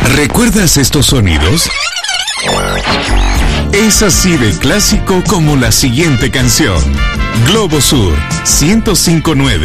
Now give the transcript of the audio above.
¿Recuerdas estos sonidos? Es así de clásico como la siguiente canción. Globo Sur 105.9